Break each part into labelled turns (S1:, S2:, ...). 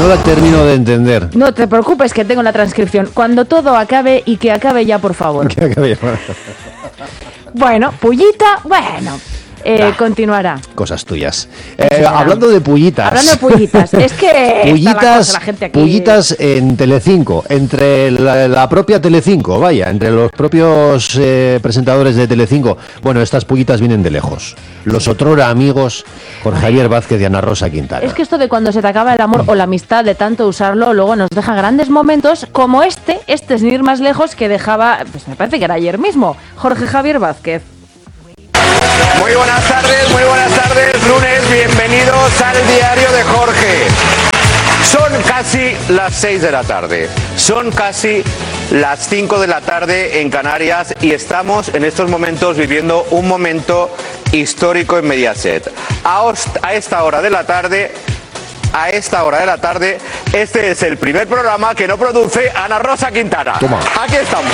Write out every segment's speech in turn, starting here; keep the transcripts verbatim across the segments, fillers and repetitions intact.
S1: la termino de entender.
S2: No te preocupes que tengo la transcripción. Cuando todo acabe y que acabe ya, por favor.
S1: Que acabe ya.
S2: Bueno, Pullita, bueno... Eh, nah, continuará.
S1: Cosas tuyas. Eh, hablando de pullitas.
S2: Hablando de pullitas. Es que
S1: pullitas,
S2: la, cosa, la gente aquí...
S1: pullitas en Telecinco, entre la, la propia Telecinco, vaya, entre los propios eh, presentadores de Telecinco. Bueno, estas pullitas vienen de lejos. Los otrora amigos Jorge Javier Vázquez y Ana Rosa Quintana.
S2: Es que esto de cuando se te acaba el amor o la amistad de tanto usarlo, luego nos deja grandes momentos como este, este sin ir más lejos, que dejaba, pues me parece que era ayer mismo, Jorge Javier Vázquez.
S3: Muy buenas tardes, muy buenas tardes, lunes, bienvenidos al diario de Jorge. Son casi las seis de la tarde, son casi las cinco de la tarde en Canarias y estamos en estos momentos viviendo un momento histórico en Mediaset. A, a esta hora de la tarde, a esta hora de la tarde, este es el primer programa que no produce Ana Rosa Quintana.
S1: Toma.
S3: Aquí estamos.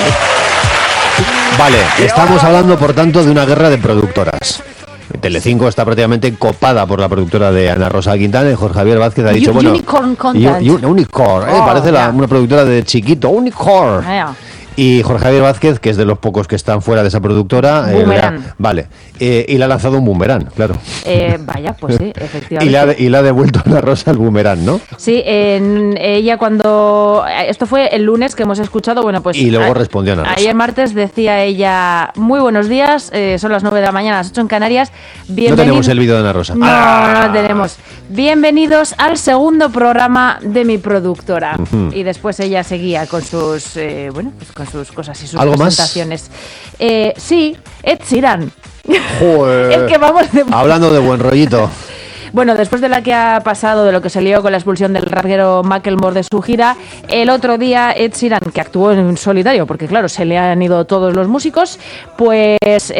S1: Vale, estamos hablando por tanto de una guerra de productoras. Telecinco está prácticamente copada por la productora de Ana Rosa Quintana y Jorge Javier Vázquez ha dicho,
S2: U-
S1: bueno...
S2: Unicorn Content.
S1: Y, y un, unicorn, eh,
S2: oh,
S1: parece la,
S2: yeah.
S1: una productora de chiquito, Unicorn.
S2: Yeah.
S1: Y Jorge Javier Vázquez, que es de los pocos que están fuera de esa productora... Eh, le ha, vale, eh, y le ha lanzado un boomerang, claro.
S2: Eh, vaya, pues sí, efectivamente.
S1: y, le ha, y le ha devuelto a Ana Rosa el boomerang, ¿no?
S2: Sí, en, ella cuando... Esto fue el lunes que hemos escuchado, bueno, pues...
S1: Y luego
S2: a,
S1: respondió Ana Rosa.
S2: Ayer martes decía ella, muy buenos días, eh, son las nueve de la mañana, las ocho en Canarias.
S1: No tenemos el vídeo de Ana Rosa.
S2: No,
S1: ¡Ah!
S2: no tenemos. Bienvenidos al segundo programa de mi productora. Uh-huh. Y después ella seguía con sus, eh, bueno, pues con sus cosas y sus
S1: ¿Algo
S2: presentaciones. Más? Eh, sí, Ed Sheeran.
S1: Joder.
S2: Es que vamos de...
S1: Hablando de buen rollito.
S2: Bueno, después de la que ha pasado, de lo que se lió con la expulsión del rapero Macklemore de su gira, el otro día Ed Sheeran, que actuó en solitario, porque claro, se le han ido todos los músicos, pues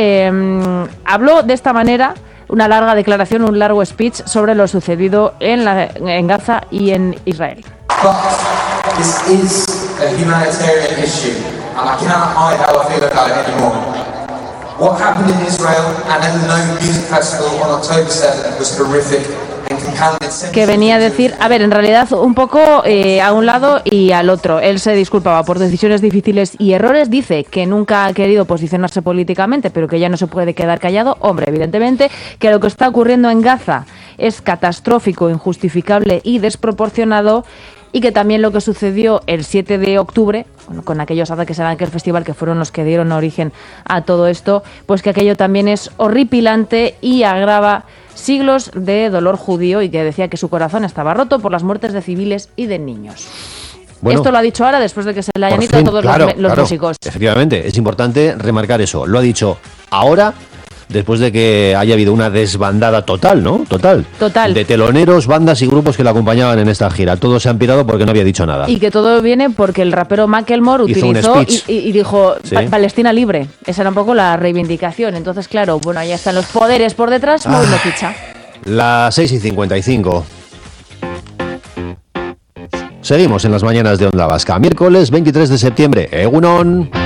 S2: eh, habló de esta manera, una larga declaración, un largo speech sobre lo sucedido en, la, en Gaza y en Israel.
S4: But this is a humanitarian issue, and I cannot hide how I feel about it anymore. What happened in Israel and at the No Music Festival on October seventh was horrific and compounded.
S2: Que venía a decir, a ver, en realidad un poco eh, a un lado y al otro. Él se disculpaba por decisiones difíciles y errores, dice que nunca ha querido posicionarse políticamente, pero que ya no se puede quedar callado. Hombre, evidentemente que lo que está ocurriendo en Gaza es catastrófico, injustificable y desproporcionado. Y que también lo que sucedió el siete de octubre, bueno, con aquellos ataques en aquel festival que fueron los que dieron origen a todo esto, pues que aquello también es horripilante y agrava siglos de dolor judío, y que decía que su corazón estaba roto por las muertes de civiles y de niños. Bueno, esto lo ha dicho ahora después de que se le hayan ido todos claro, los, los
S1: claro,
S2: músicos.
S1: Efectivamente, es importante remarcar eso. Lo ha dicho ahora, después de que haya habido una desbandada total, ¿no? Total.
S2: Total.
S1: De teloneros, bandas y grupos que la acompañaban en esta gira. Todos se han pirado porque no había dicho nada.
S2: Y que todo viene porque el rapero Macklemore
S1: hizo
S2: utilizó y, y, y dijo, ¿sí? Palestina libre. Esa era un poco la reivindicación. Entonces, claro, bueno, ahí están los poderes por detrás, moviendo ficha.
S1: Las seis y cincuenta y cinco. Seguimos en las mañanas de Onda Vasca. Miércoles veintitrés de septiembre. Egunon.